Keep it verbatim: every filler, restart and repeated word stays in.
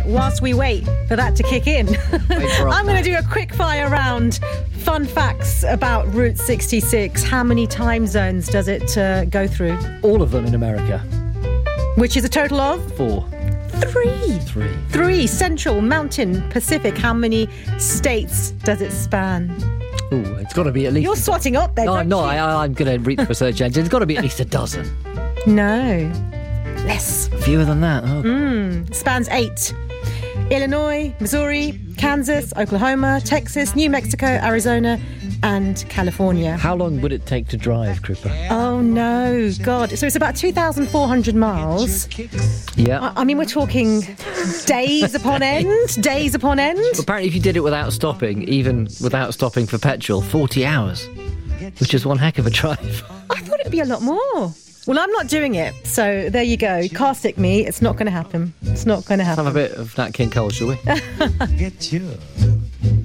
whilst we wait for that to kick in, I'm going to do a quick fire round. Fun facts about Route sixty-six. How many time zones does it uh, go through? All of them in America. Which is a total of? Four. Three. Three. Three. Central, Mountain, Pacific. How many states does it span? Ooh, it's got to be at least... You're swatting up there, No, don't no, you? I, I'm going to reach for a search engine. It's got to be at least a dozen. No. Less. Fewer than that. Oh. Mm, spans eight. Illinois, Missouri, Kansas, Oklahoma, Texas, New Mexico, Arizona, and California. How long would it take to drive, Krupa? Oh, no. God. So it's about two thousand four hundred miles. Yeah. I, I mean, we're talking days upon end. Days upon end. Apparently, if you did it without stopping, even without stopping for petrol, forty hours, which is one heck of a drive. I thought it'd be a lot more. Well, I'm not doing it, so there you go. Car sick me, it's not going to happen. It's not going to happen. Have a bit of Nat King Cole, shall we? Get you.